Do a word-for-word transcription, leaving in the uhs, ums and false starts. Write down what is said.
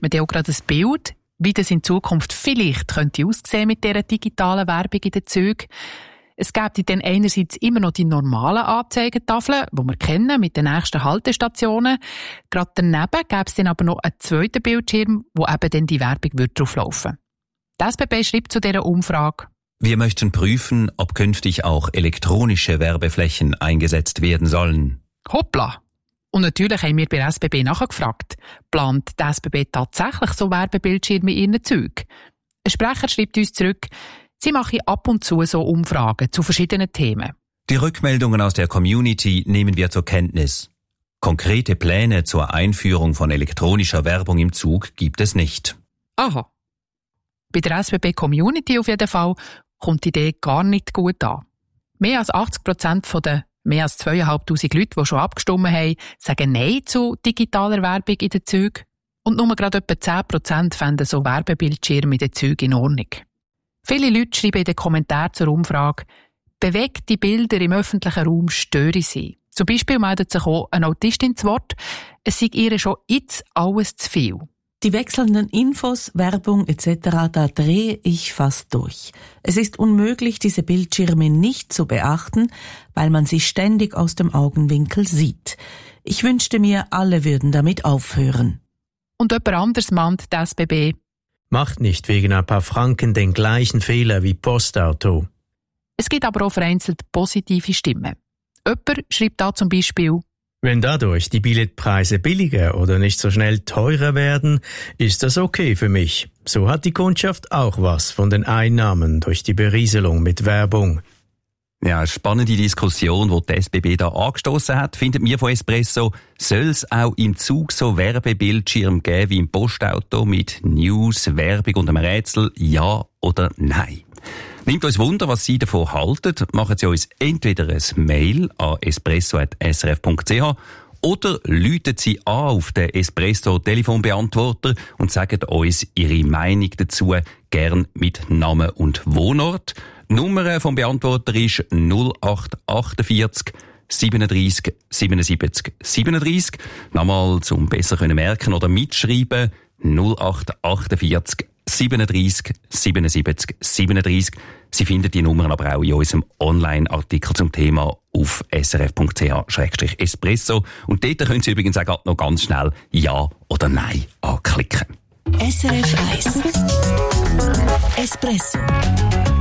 man dann auch gerade ein Bild, wie das in Zukunft vielleicht könnte aussehen mit dieser digitalen Werbung in den Zügen. Es gäbe dann einerseits immer noch die normalen Anzeigetafeln, die wir kennen, mit den nächsten Haltestationen. Gerade daneben gäbe es dann aber noch einen zweiten Bildschirm, wo eben dann die Werbung drauflaufen würde. Die S B B schreibt zu dieser Umfrage: Wir möchten prüfen, ob künftig auch elektronische Werbeflächen eingesetzt werden sollen. Hoppla! Und natürlich haben wir bei der S B B nachgefragt, plant die S B B tatsächlich so Werbebildschirme in ihren Zügen? Ein Sprecher schreibt uns zurück, sie machen ab und zu so Umfragen zu verschiedenen Themen. Die Rückmeldungen aus der Community nehmen wir zur Kenntnis. Konkrete Pläne zur Einführung von elektronischer Werbung im Zug gibt es nicht. Aha. Bei der S B B Community auf jeden Fall kommt die Idee gar nicht gut an. Mehr als achtzig Prozent von den mehr als zweitausendfünfhundert Leute, die schon abgestimmt haben, sagen Nein zu digitaler Werbung in den Zügen. Und nur gerade etwa zehn Prozent fänden so Werbebildschirme in den Zügen in Ordnung. Viele Leute schreiben in den Kommentaren zur Umfrage, bewegte Bilder im öffentlichen Raum stören sie. Zum Beispiel meldet sich auch eine Autistin zu Wort, es sei ihr schon jetzt alles zu viel. Die wechselnden Infos, Werbung et cetera, da drehe ich fast durch. Es ist unmöglich, diese Bildschirme nicht zu beachten, weil man sie ständig aus dem Augenwinkel sieht. Ich wünschte mir, alle würden damit aufhören. Und jemand anderes mahnt die S B B: Macht nicht wegen ein paar Franken den gleichen Fehler wie Postauto. Es gibt aber auch vereinzelt positive Stimmen. Jemand schreibt da zum Beispiel: Wenn dadurch die Billetpreise billiger oder nicht so schnell teurer werden, ist das okay für mich. So hat die Kundschaft auch was von den Einnahmen durch die Berieselung mit Werbung. Ja, eine spannende Diskussion, die die S B B da angestoßen hat, findet mir von Espresso. Soll es auch im Zug so Werbebildschirm geben wie im Postauto mit News, Werbung und einem Rätsel? Ja oder nein? Nimmt uns Wunder, was Sie davon halten. Machen Sie uns entweder ein Mail an espresso at s r f punkt c h oder läuten Sie an auf den Espresso-Telefonbeantworter und sagen uns Ihre Meinung dazu, gern mit Namen und Wohnort. Die Nummer vom Beantworter ist null acht achtundvierzig siebenunddreissig siebenundsiebzig siebenunddreissig. Nochmal zum besser können merken oder mitschreiben: null acht achtundvierzig siebenunddreissig siebenundsiebzig siebenunddreissig. Sie finden die Nummern aber auch in unserem Online-Artikel zum Thema auf s r f punkt c h slash espresso. Und dort können Sie übrigens auch noch ganz schnell Ja oder Nein anklicken. S R F eins Espresso.